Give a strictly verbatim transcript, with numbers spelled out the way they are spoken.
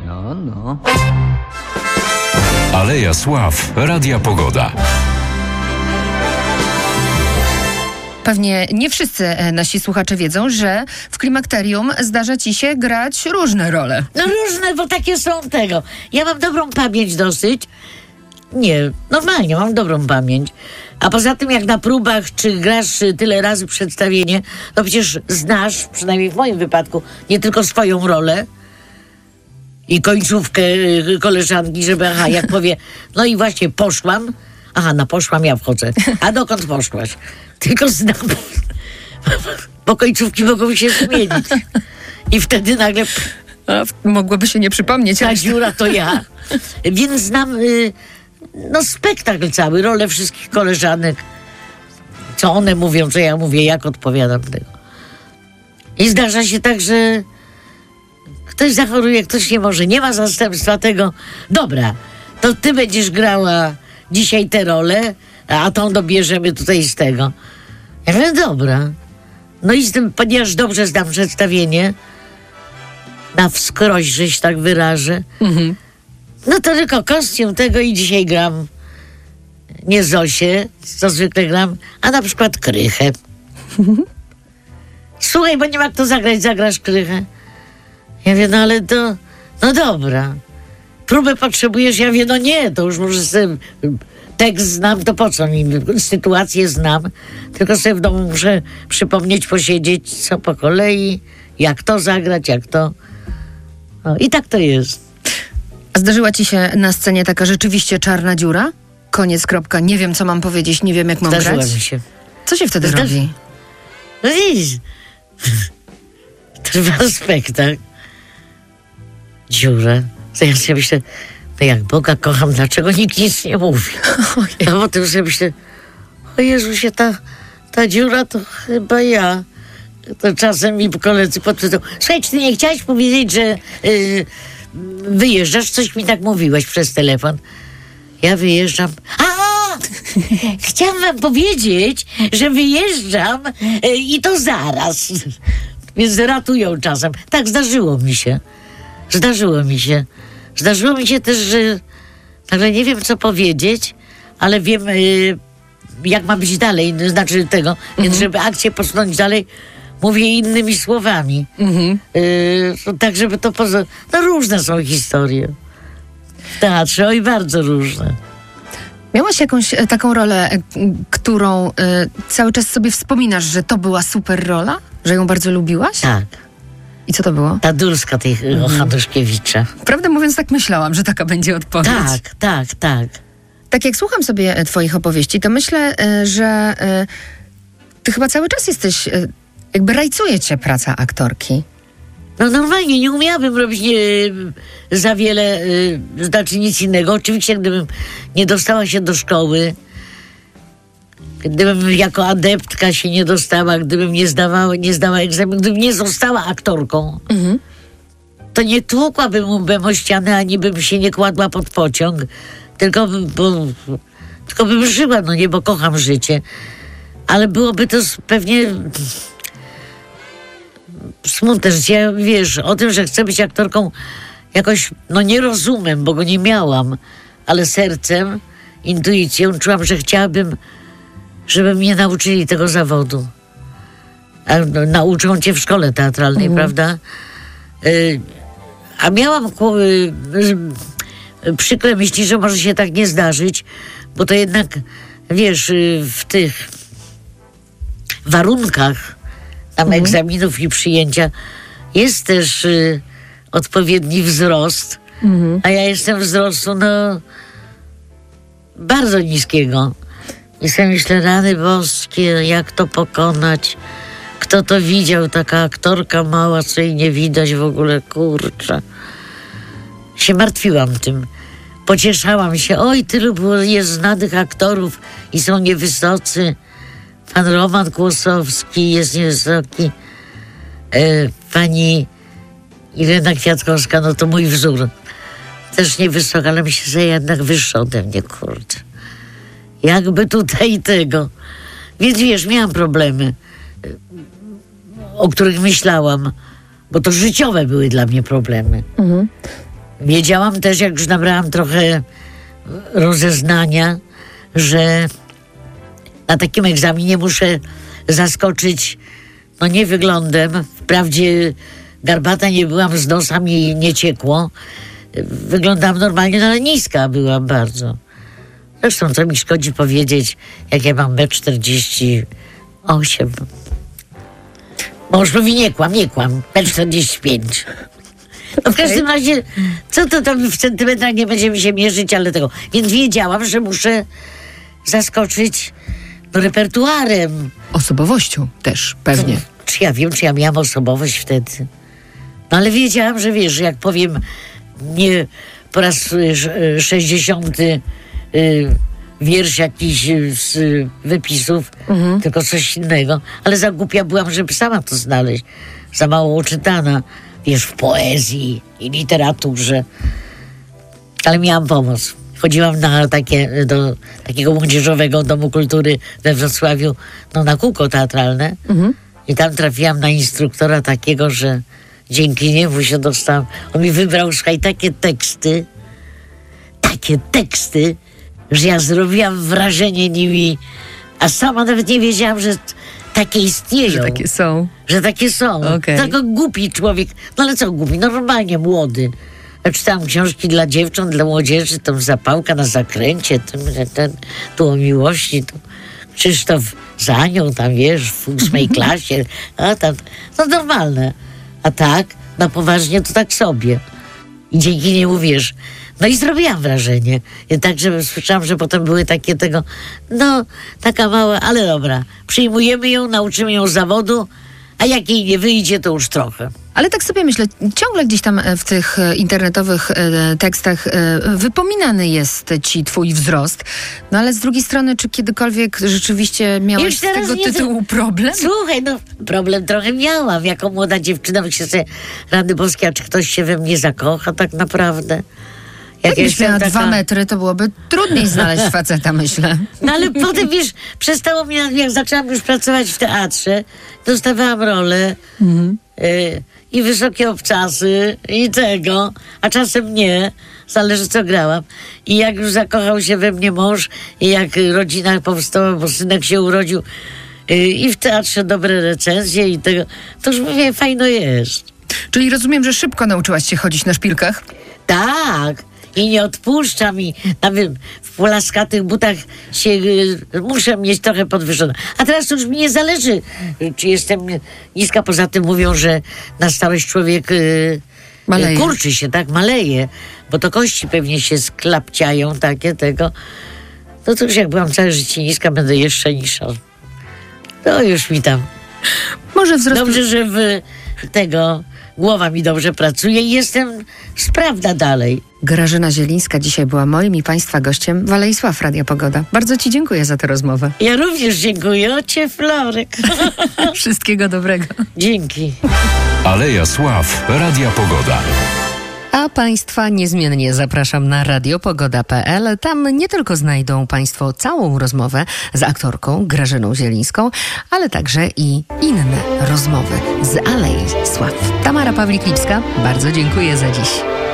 No, no. Aleja Sław, Radia Pogoda. Pewnie nie wszyscy nasi słuchacze wiedzą, że w klimakterium zdarza ci się grać różne role. No różne, bo takie są tego. Ja mam dobrą pamięć dosyć. Nie, normalnie mam dobrą pamięć. A poza tym jak na próbach, czy grasz tyle razy przedstawienie, to przecież znasz, przynajmniej w moim wypadku, nie tylko swoją rolę i końcówkę koleżanki, żeby aha, jak powie, no i właśnie poszłam, aha, na poszłam ja wchodzę. A dokąd poszłaś? Tylko znam, bo końcówki mogą się zmienić. I wtedy nagle A, mogłoby się nie przypomnieć. ta ale- dziura to ja. Więc znam y, no spektakl cały, rolę wszystkich koleżanek. Co one mówią, co ja mówię, jak odpowiadam tego. I zdarza się tak, że ktoś zachoruje, ktoś nie może, nie ma zastępstwa tego. Dobra, to ty będziesz grała dzisiaj tę rolę, a tą dobierzemy tutaj z tego. Ja mówię, dobra. No i z tym, ponieważ dobrze znam przedstawienie, na wskroś, że się tak wyrażę, Mhm. no to tylko kostium tego i dzisiaj gram nie Zosię, co zwykle gram, a na przykład Krychę. Słuchaj, bo nie ma kto zagrać, zagrasz Krychę. Ja wiem, no ale to, no dobra. Próbę potrzebujesz? Ja wiem, no nie, to już może sobie tekst znam, to po co mi? Sytuację znam, tylko sobie w domu muszę przypomnieć, posiedzieć, co po kolei, jak to zagrać, jak to. No, i tak to jest. A zdarzyła ci się na scenie taka rzeczywiście czarna dziura? Koniec, kropka. Nie wiem, co mam powiedzieć, nie wiem, jak mam Zdarzyła grać. mi się. Co się wtedy Zdarzy- robi? No widzisz, trwa spektakl. Dziura. To ja sobie myślę, no jak Boga kocham, dlaczego nikt nic nie mówi? A potem sobie myślę, o Jezusie, ta, ta dziura to chyba ja. To czasem mi koledzy podpytają, słuchaj, czy ty nie chciałeś powiedzieć, że yy, wyjeżdżasz? Coś mi tak mówiłeś przez telefon. Ja wyjeżdżam. A! Chciałam wam powiedzieć, że wyjeżdżam yy, i to zaraz. Więc ratują czasem. Tak, zdarzyło mi się. Zdarzyło mi się. Zdarzyło mi się też, że nagle nie wiem, co powiedzieć, ale wiem, yy, jak ma być dalej, znaczy tego. Mhm. Więc żeby akcję posunąć dalej, mówię innymi słowami. Mhm. Yy, tak, żeby to poza... No różne są historie. W teatrze, oj, bardzo różne. Miałaś jakąś e, taką rolę, e, którą e, cały czas sobie wspominasz, że to była super rola? Że ją bardzo lubiłaś? Tak. I co to było? Ta Dulska tych mhm. Hanuszkiewicza. Prawdę mówiąc, tak myślałam, że taka będzie odpowiedź. Tak, tak, tak. Tak jak słucham sobie e, twoich opowieści, to myślę, e, że e, ty chyba cały czas jesteś, e, jakby rajcuje cię praca aktorki. No normalnie, nie umiałabym robić nie, za wiele, y, znaczy nic innego. Oczywiście, gdybym nie dostała się do szkoły, gdybym jako adeptka się nie dostała, gdybym nie zdawała, nie zdała egzaminu, gdybym nie została aktorką, Mhm. to nie tłukłabym łbem o ścianę, ani bym się nie kładła pod pociąg, tylko, bym- bo, tylko bym żyła, no nie, bo kocham życie. Ale byłoby to s- pewnie smutne życie. Ja, wiesz, o tym, że chcę być aktorką, jakoś, no nie rozumiem, bo go nie miałam, ale sercem, intuicją czułam, że chciałabym, żeby mnie nauczyli tego zawodu. A, no, nauczą cię w szkole teatralnej, prawda? Y, a miałam ku- y, y, przykre myśli, że może się tak nie zdarzyć, bo to jednak, wiesz, y, w tych warunkach tam egzaminów i przyjęcia jest też y, odpowiedni wzrost, a ja jestem wzrostu, no, bardzo niskiego. I sobie myślę, rany boskie, jak to pokonać? Kto to widział? Taka aktorka mała, co jej nie widać w ogóle, kurczę. Się martwiłam tym. Pocieszałam się, oj, tylu było, jest znanych aktorów i są niewysocy. Pan Roman Kłosowski jest niewysoki. E, pani Irena Kwiatkowska, no to mój wzór. Też niewysoka, ale myślę, że jednak wyższa ode mnie, kurczę. Jakby tutaj tego. Więc wiesz, miałam problemy, o których myślałam, bo to życiowe były dla mnie problemy. Mhm. wiedziałam też, jak już nabrałam trochę rozeznania, że na takim egzaminie muszę zaskoczyć, no nie wyglądem. Wprawdzie garbata nie byłam, z nosa mi nie ciekło. Wyglądałam normalnie, no ale niska byłam bardzo. Zresztą co mi szkodzi powiedzieć, jak ja mam metr czterdzieści osiem. Mąż mówi, nie kłam, nie kłam, metr czterdzieści pięć. No w każdym razie, co to tam w centymetrach nie będziemy się mierzyć, ale tego. Więc wiedziałam, że muszę zaskoczyć no, repertuarem. Osobowością też, pewnie. No, czy ja wiem, czy ja miałam osobowość wtedy? No ale wiedziałam, że wiesz, że jak powiem nie po raz y, sześćdziesiąty y, wiersz jakiś y, z y, wypisów, mhm. tylko coś innego. Ale za głupia byłam, żeby sama to znaleźć. Za mało uczytana, wiesz, w poezji i literaturze. Ale miałam pomoc. Chodziłam na takie, do takiego młodzieżowego domu kultury we Wrocławiu, no na kółko teatralne. Mhm. I tam trafiłam na instruktora takiego, że dzięki niemu się dostałam. On mi wybrał, słuchaj, takie teksty, takie teksty, że ja zrobiłam wrażenie nimi, a sama nawet nie wiedziałam, że takie istnieją. Że takie są. Że takie są. Okay. Taki głupi człowiek. No ale co głupi? Normalnie młody. Ja czytałam książki dla dziewcząt, dla młodzieży, tam Zapałka na zakręcie, ten, ten, tu o miłości, tu Krzysztof z Anią, tam wiesz, w ósmej klasie, a tam, no normalne. A tak, na poważnie to tak sobie. I dzięki niemu wiesz. No i zrobiłam wrażenie. I tak, że słyszałam, że potem były takie tego, no, taka mała, ale dobra. Przyjmujemy ją, nauczymy ją zawodu, a jak jej nie wyjdzie, to już trochę. Ale tak sobie myślę, ciągle gdzieś tam w tych internetowych tekstach wypominany jest ci twój wzrost. No ale z drugiej strony, czy kiedykolwiek rzeczywiście miałeś z tego tytułu to... problem? Słuchaj, no problem trochę miałam. Jako młoda dziewczyna, myślę sobie, rany boskie, a czy ktoś się we mnie zakocha tak naprawdę? Jak Jakbyś miała taka... dwa metry, to byłoby trudniej znaleźć faceta, myślę. No ale potem, wiesz, przestało mnie, jak zaczęłam już pracować w teatrze, dostawałam rolę mhm. y, i wysokie obcasy i tego, a czasem nie, zależy co grałam. I jak już zakochał się we mnie mąż i jak rodzina powstała, bo synek się urodził y, i w teatrze dobre recenzje i tego, to już mówię, fajno jest. Czyli rozumiem, że szybko nauczyłaś się chodzić na szpilkach? Tak. I nie odpuszczam i nawet w polaskatych butach się y, muszę mieć trochę podwyższone. A teraz to już mi nie zależy, y, czy jestem niska. Poza tym mówią, że na starość człowiek y, y, kurczy się, tak, maleje, bo to kości pewnie się sklapciają, takie tego. No to już jak byłam całe życie niska, będę jeszcze niższa. To już mi tam. Może wzrost... Dobrze, że w tego... Głowa mi dobrze pracuje i jestem sprawna dalej. Grażyna Zielińska dzisiaj była moim i Państwa gościem w Alei Sław Radia Pogoda. Bardzo Ci dziękuję za tę rozmowę. Ja również dziękuję. Ocie Florek. Wszystkiego dobrego. Dzięki. Aleja Sław Radia Pogoda. A Państwa niezmiennie zapraszam na radiopogoda kropka pe el. Tam nie tylko znajdą Państwo całą rozmowę z aktorką Grażyną Zielińską, ale także i inne rozmowy z Alei Sław. Tamara Pawlik-Lipska, bardzo dziękuję za dziś.